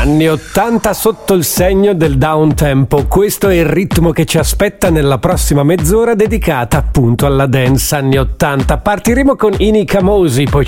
Anni 80 sotto il segno del down tempo. Questo è il ritmo che ci aspetta nella prossima mezz'ora dedicata appunto alla dance anni 80. Partiremo con Ini Kamosi, poi